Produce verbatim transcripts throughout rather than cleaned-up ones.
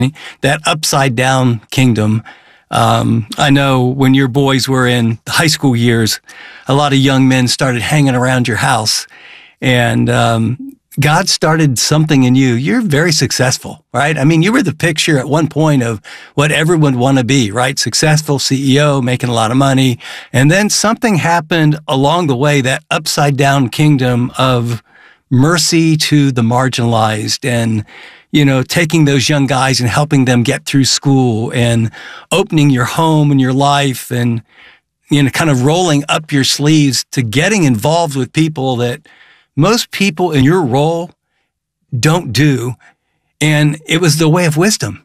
that upside down kingdom. Um, I know when your boys were in high school years, a lot of young men started hanging around your house, and um, God started something in you. You're very successful, right? I mean, you were the picture at one point of what everyone would want to be, right? Successful C E O, making a lot of money. And then something happened along the way, that upside down kingdom of mercy to the marginalized, and you know, taking those young guys and helping them get through school, and opening your home and your life, and, you know, kind of rolling up your sleeves to getting involved with people that most people in your role don't do. And it was the way of wisdom,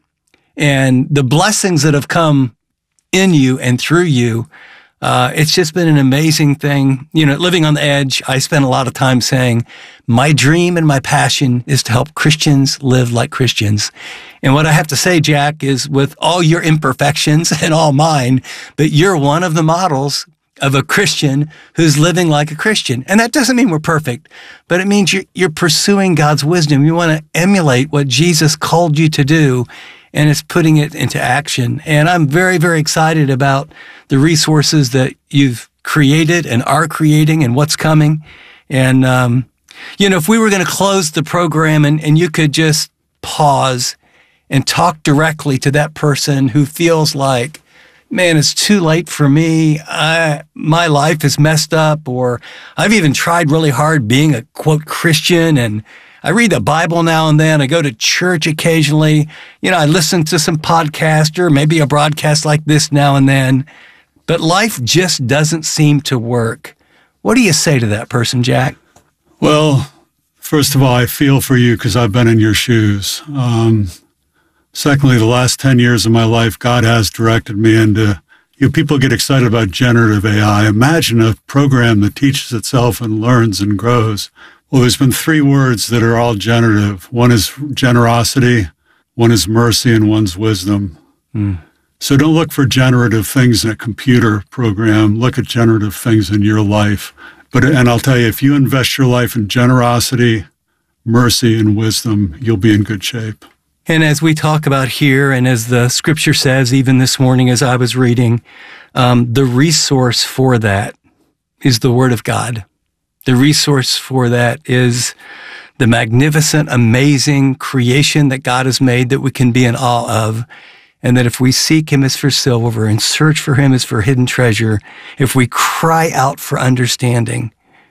and the blessings that have come in you and through you. Uh, it's just been an amazing thing. You know, living on the edge, I spent a lot of time saying, my dream and my passion is to help Christians live like Christians. And what I have to say, Jack, is with all your imperfections and all mine, but you're one of the models of a Christian who's living like a Christian. And that doesn't mean we're perfect, but it means you're, you're pursuing God's wisdom. You want to emulate what Jesus called you to do, and it's putting it into action. And I'm very, very excited about the resources that you've created and are creating and what's coming. And, um, you know, if we were going to close the program and, and you could just pause and talk directly to that person who feels like, man, it's too late for me. I, my life is messed up, or I've even tried really hard being a, quote, Christian, and I read the Bible now and then. I go to church occasionally. You know, I listen to some podcast or maybe a broadcast like this now and then, but life just doesn't seem to work. What do you say to that person, Jack? Well, first of all, I feel for you because I've been in your shoes. Um, Secondly, the last ten years of my life, God has directed me into, you know, people get excited about generative A I. Imagine a program that teaches itself and learns and grows. Well, there's been three words that are all generative. One is generosity, one is mercy, and one's wisdom. Mm. So don't look for generative things in a computer program. Look at generative things in your life. But, and I'll tell you, if you invest your life in generosity, mercy, and wisdom, you'll be in good shape. And as we talk about here, and as the scripture says, even this morning as I was reading, um, the resource for that is the Word of God. The resource for that is the magnificent, amazing creation that God has made that we can be in awe of. And that if we seek Him as for silver and search for Him as for hidden treasure, if we cry out for understanding,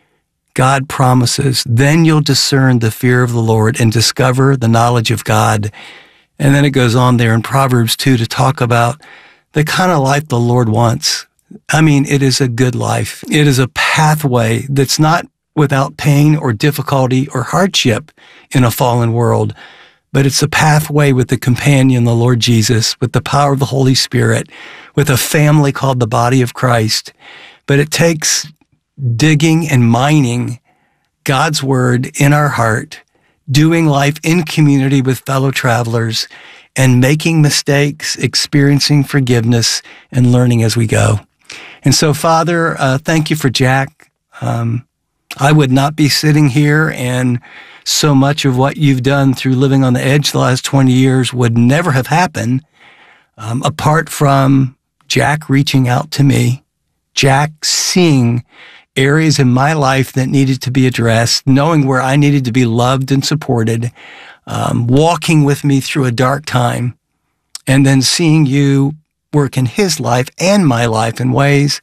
God promises, then you'll discern the fear of the Lord and discover the knowledge of God. And then it goes on there in Proverbs two to talk about the kind of life the Lord wants. I mean, it is a good life. It is a pathway that's not without pain or difficulty or hardship in a fallen world, but it's a pathway with the companion, the Lord Jesus, with the power of the Holy Spirit, with a family called the body of Christ. But it takes digging and mining God's word in our heart, doing life in community with fellow travelers, and making mistakes, experiencing forgiveness, and learning as we go. And so, Father, uh, thank you for Jack. Um, I would not be sitting here, and so much of what you've done through living on the edge the last twenty years would never have happened um, apart from Jack reaching out to me, Jack seeing areas in my life that needed to be addressed, knowing where I needed to be loved and supported, um, walking with me through a dark time, and then seeing you work in his life and my life in ways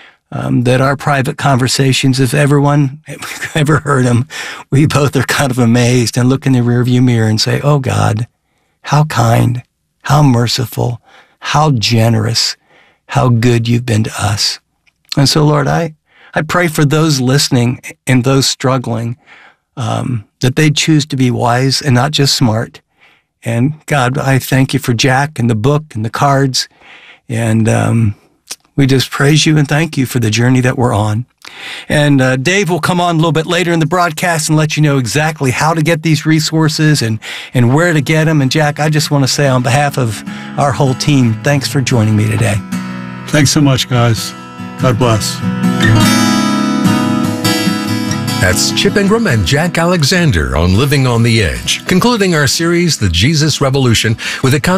um, that our private conversations, if everyone ever heard them, we both are kind of amazed and look in the rearview mirror and say, oh God, how kind, how merciful, how generous, how good you've been to us. And so, Lord, I I pray for those listening and those struggling, um, that they choose to be wise and not just smart. And God, I thank you for Jack and the book and the cards. And um, we just praise you and thank you for the journey that we're on. And uh, Dave will come on a little bit later in the broadcast and let you know exactly how to get these resources and, and where to get them. And Jack, I just want to say on behalf of our whole team, thanks for joining me today. Thanks so much, guys. God bless. That's Chip Ingram and Jack Alexander on Living on the Edge, concluding our series, The Jesus Revolution, with a